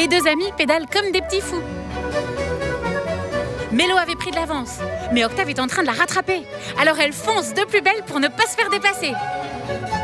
Les deux amis pédalent comme des petits fous. Mélo avait pris de l'avance, mais Octave est en train de la rattraper. Alors elle fonce de plus belle pour ne pas se faire dépasser.